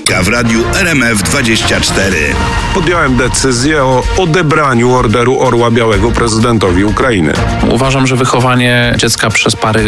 Poranka w radiu RMF24. Podjąłem decyzję o odebraniu Orderu Orła Białego prezydentowi Ukrainy. Uważam, że wychowanie dziecka przez pary